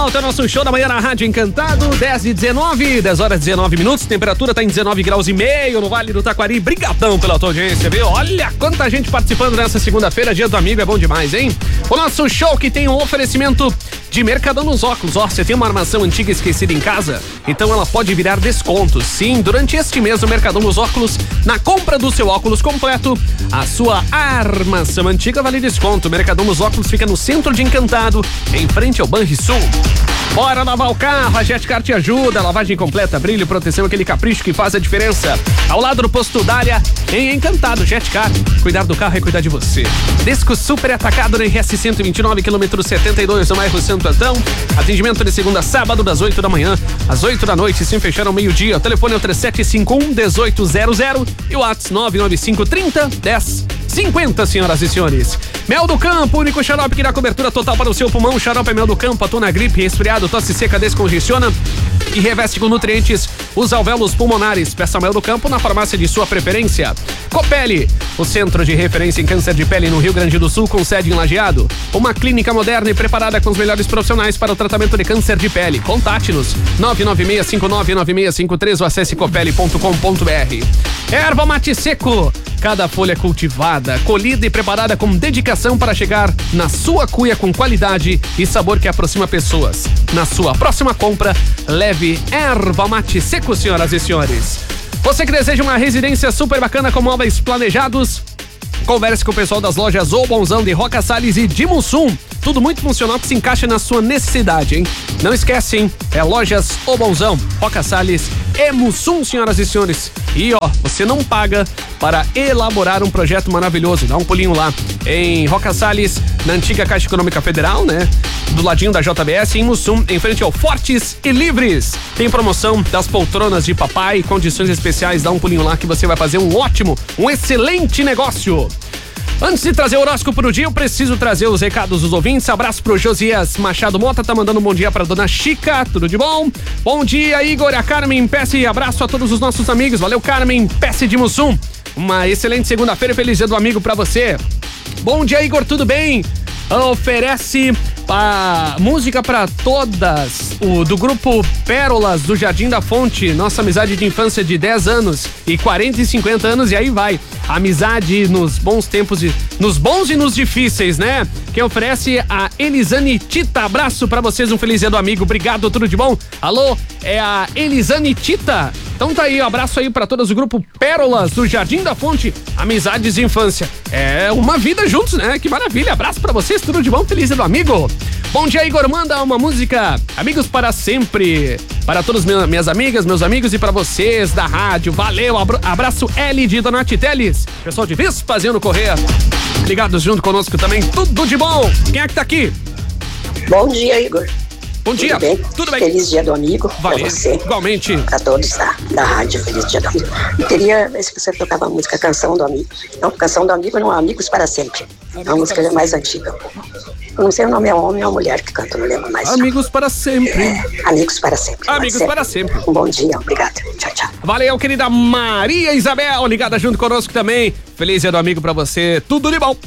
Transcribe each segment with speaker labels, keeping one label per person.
Speaker 1: volta, nosso show da manhã na Rádio Encantado, 10 horas 19 minutos, temperatura tá em 19 graus e meio no Vale do Taquari. Brigadão pela tua audiência, viu? Olha quanta gente participando nessa segunda-feira, dia do amigo, é bom demais, hein? O nosso show que tem um oferecimento de Mercadão nos Óculos. Ó, você tem uma armação antiga esquecida em casa? Então ela pode virar desconto. Sim, durante este mês o Mercadão nos Óculos, na compra do seu óculos completo, a sua armação antiga vale desconto. Mercadão nos Óculos fica no centro de Encantado, em frente ao Banrisul. Bora lavar o carro, a Jetcar te ajuda. Lavagem completa, brilho, proteção, aquele capricho que faz a diferença. Ao lado do posto Dália, em Encantado, Jetcar. Cuidar do carro é cuidar de você. Desco Super Atacado na RS 129, quilômetro 72, no bairro Santo Antão. Atendimento de segunda a sábado, das 8 da manhã às 8 da noite, sem fechar ao meio-dia. O telefone é o 3751-1800 e o WhatsApp 99530-1050, senhoras e senhores. Mel do Campo, único xarope que dá cobertura total para o seu pulmão. Xarope é Mel do Campo, atua na gripe, resfriado, tosse seca, descongestiona e reveste com nutrientes os alvéolos pulmonares. Peça Mel do Campo na farmácia de sua preferência. Copele, o centro de referência em câncer de pele no Rio Grande do Sul, com sede em Lajeado. Uma clínica moderna e preparada com os melhores profissionais para o tratamento de câncer de pele. Contate-nos 996599653 ou acesse copele.com.br. Erva Mate Seco, cada folha cultivada, colhida e preparada com dedicação para chegar na sua cuia com qualidade e sabor que aproxima pessoas. Na sua próxima compra, leve Erva Mate Seco, senhoras e senhores. Você que deseja uma residência super bacana com móveis planejados, converse com o pessoal das lojas O Bonzão de Roca Salles e de Mussum. Tudo muito funcional que se encaixa na sua necessidade, hein? Não esquece, hein? É lojas O Bonzão, Roca Salles e Mussum, senhoras e senhores. E ó, você não paga para elaborar um projeto maravilhoso. Dá um pulinho lá em Roca Salles, na antiga Caixa Econômica Federal, né? Do ladinho da JBS, em Mussum, em frente ao Fortes e Livres. Tem promoção das poltronas de papai, condições especiais. Dá um pulinho lá que você vai fazer um ótimo, um excelente negócio. Antes de trazer o horóscopo pro dia, eu preciso trazer os recados dos ouvintes. Abraço pro Josias Machado Mota, tá mandando um bom dia pra dona Chica, tudo de bom? Bom dia, Igor, a Carmen Pesce, abraço a todos os nossos amigos. Valeu, Carmen Pesce de Mussum. Uma excelente segunda-feira e feliz dia do amigo pra você. Bom dia, Igor, tudo bem? Oferece a música para todas, do grupo Pérolas do Jardim da Fonte, nossa amizade de infância de 10 anos e 40 e 50 anos, e aí vai. Amizade nos bons tempos, nos bons e nos difíceis, né? Quem oferece a Elisane Tita. Abraço pra vocês, um feliz dia do amigo. Obrigado, tudo de bom? Alô, é a Elisane Tita. Então tá aí, um abraço aí pra todas do grupo Pérolas do Jardim da Fonte, amizades de infância. É uma vida juntos, né? Que maravilha. Abraço pra vocês, tudo de bom? Feliz dia do amigo. Bom dia, Igor, manda uma música Amigos para Sempre, para todas minhas amigas, meus amigos e para vocês da rádio. Valeu, abraço L de Donati Teles, pessoal de Vespasiano Corrêa, ligados junto conosco também, tudo de bom. Quem é que tá aqui?
Speaker 2: Bom dia, Igor.
Speaker 1: Bom dia. Tudo bem?
Speaker 2: Feliz dia do amigo.
Speaker 1: Valeu.
Speaker 2: Pra você.
Speaker 1: Igualmente.
Speaker 2: Pra todos da rádio, feliz dia do amigo. Eu queria ver se você tocava a música Canção do Amigo. Não, Canção do Amigo não, Amigos para Sempre. É uma música mais antiga. Eu não sei o nome, é um homem ou uma mulher que canta, não lembro mais.
Speaker 1: Amigos para sempre.
Speaker 2: Amigos para sempre.
Speaker 1: Amigos para sempre.
Speaker 2: Um bom dia, obrigado. Tchau, tchau.
Speaker 1: Valeu, querida Maria Isabel, ligada junto conosco também. Feliz dia do amigo pra você, tudo de bom.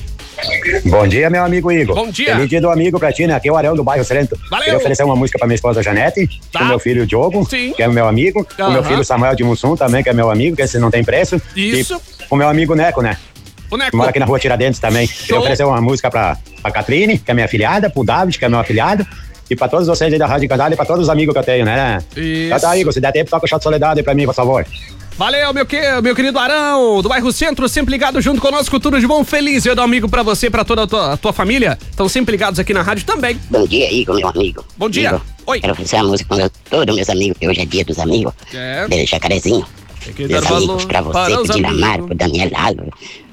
Speaker 3: Bom dia, meu amigo Igor.
Speaker 1: Bom dia.
Speaker 3: Feliz dia do amigo pra ti, né? Aqui é o Arão do bairro Serento.
Speaker 1: Valeu.
Speaker 3: Queria oferecer uma música pra minha esposa Janete,
Speaker 1: Tá.
Speaker 3: pro meu filho Diogo,
Speaker 1: Sim.
Speaker 3: que é meu amigo, pro meu filho Samuel de Mussum também, que é meu amigo, que esse não tem preço.
Speaker 1: Isso.
Speaker 3: E pro meu amigo Neco, né?
Speaker 1: O Neco.
Speaker 3: Que mora aqui na rua Tiradentes também. Queria oferecer uma música pra Catrine, que é minha afilhada, pro David, que é meu afilhado, e pra todos vocês aí da Rádio Encantado e pra todos os amigos que eu tenho, né?
Speaker 1: Isso.
Speaker 3: Tá, Igor, se der tempo, toca o Chá de Soledade aí pra mim, por favor.
Speaker 1: Valeu, meu querido Arão, do bairro Centro, sempre ligado junto conosco, tudo de bom, feliz dia do amigo pra você, pra toda a tua família, estão sempre ligados aqui na rádio também.
Speaker 4: Bom dia, Igor, meu amigo.
Speaker 1: Bom dia.
Speaker 4: Igor,
Speaker 1: Oi.
Speaker 4: quero oferecer uma música para todos meus amigos, que hoje é dia dos amigos.
Speaker 1: É.
Speaker 4: De Jacarezinho.
Speaker 1: Tem que dar
Speaker 4: Meus amigos,
Speaker 1: valor
Speaker 4: pra você,
Speaker 1: para os
Speaker 4: pro Dinamar,
Speaker 1: amigos.
Speaker 4: pro Daniel Álvaro,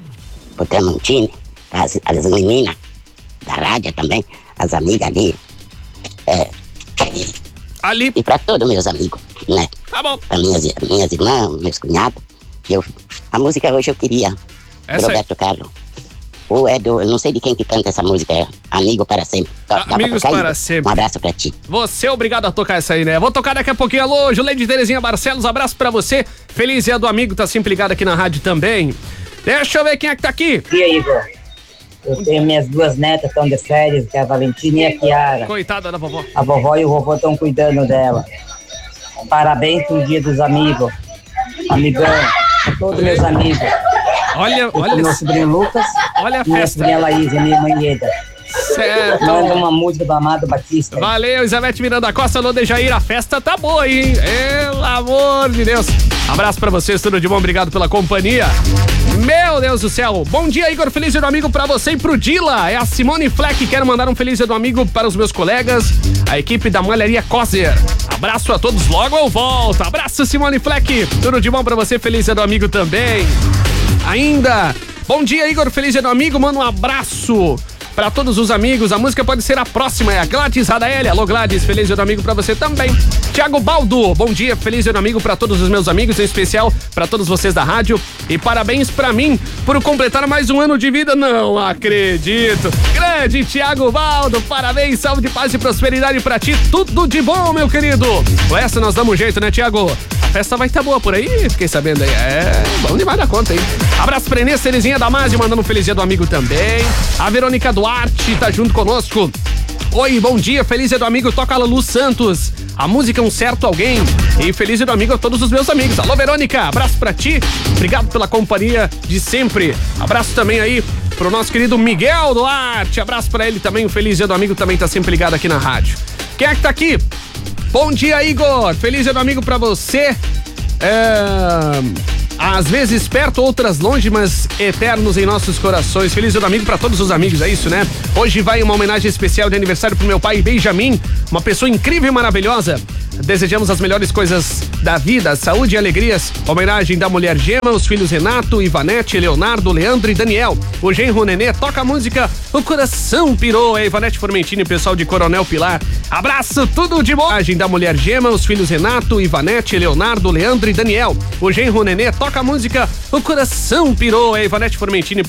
Speaker 4: pro Tramontini, as meninas da rádio também, as amigas ali.
Speaker 1: Ali.
Speaker 4: E pra todos meus amigos, né?
Speaker 1: Tá bom.
Speaker 4: Pra minhas irmãs, meus cunhados. A música hoje eu queria,
Speaker 1: Essa
Speaker 4: Roberto Carlos. Ou é eu não sei de quem que canta essa música, é Amigo para Sempre. Dá pra
Speaker 1: Amigos
Speaker 4: tocar,
Speaker 1: para
Speaker 4: Igor?
Speaker 1: Sempre.
Speaker 4: Um abraço pra ti.
Speaker 1: Você é obrigado a tocar essa aí, né? Vou tocar daqui a pouquinho. Alô, Juleide Terezinha Barcelos, abraço pra você. Feliz dia do amigo, tá sempre ligado aqui na rádio também. Deixa eu ver quem é que tá aqui.
Speaker 5: E aí, Igor? Eu tenho minhas 2 netas, estão de férias, que é a Valentina e a Kiara.
Speaker 1: Coitada da vovó.
Speaker 5: A vovó e o vovô estão cuidando dela. Parabéns pro Dia dos Amigos. Amigão, todos meus amigos.
Speaker 1: Olha,
Speaker 5: Meu sobrinho Lucas.
Speaker 1: Olha a
Speaker 5: minha
Speaker 1: festa.
Speaker 5: sobrinha Laís e minha mãe Ieda.
Speaker 1: Certo.
Speaker 5: Manda uma música do Amado Batista.
Speaker 1: Valeu, Elizabeth Miranda Costa, alô, Dejair, a festa tá boa, hein? Pelo amor de Deus. Abraço pra vocês, tudo de bom, obrigado pela companhia. Meu Deus do céu. Bom dia, Igor, feliz dia do amigo pra você e pro Dila. É a Simone Fleck, quero mandar um feliz dia do amigo para os meus colegas, a equipe da Malharia Coser. Abraço a todos, logo eu volto. Abraço, Simone Fleck, tudo de bom pra você, feliz dia do amigo também. Ainda, bom dia, Igor, feliz dia do amigo, manda um abraço pra todos os amigos. A música pode ser a próxima, é a Gladys Adaeli. Alô, Gladys, feliz dia do amigo pra você também. Tiago Baldo, bom dia, feliz dia do amigo pra todos os meus amigos, em especial pra todos vocês da rádio. E parabéns pra mim por completar mais um ano de vida. Não acredito. Grande Tiago Baldo, parabéns, saúde, paz e prosperidade pra ti. Tudo de bom, meu querido. Com essa nós damos um jeito, né, Tiago? A festa vai estar boa por aí, fiquei sabendo aí. É, bom demais da conta, hein? Abraço pra Inês, Terezinha Damasio, mandando um feliz dia do amigo também. A Verônica Duarte tá junto conosco. Oi, bom dia, feliz dia do amigo, toca a Lulu Santos. A música Um Certo Alguém. E feliz dia do amigo a todos os meus amigos. Alô, Verônica, abraço pra ti. Obrigado pela companhia de sempre. Abraço também aí pro nosso querido Miguel Duarte. Abraço pra ele também, o feliz dia do amigo também tá sempre ligado aqui na rádio. Quem é que tá aqui? Bom dia, Igor. Feliz dia do amigo pra você. Às vezes perto, outras longe, mas eternos em nossos corações. Feliz dia do amigo pra todos os amigos, é isso, né? Hoje vai uma homenagem especial de aniversário pro meu pai, Benjamin, uma pessoa incrível e maravilhosa. Desejamos as melhores coisas da vida, saúde e alegrias. Homenagem da mulher Gema, os filhos Renato, Ivanete, Leonardo, Leandro e Daniel. O genro Nenê toca a música O Coração Pirou. É Ivanete Formentini e pessoal de Coronel Pilar. Abraço, tudo de bom. Homenagem da mulher Gema, os filhos Renato, Ivanete, Leonardo, Leandro e Daniel. O genro Nenê toca a música O Coração Pirou. É Ivanete Formentini.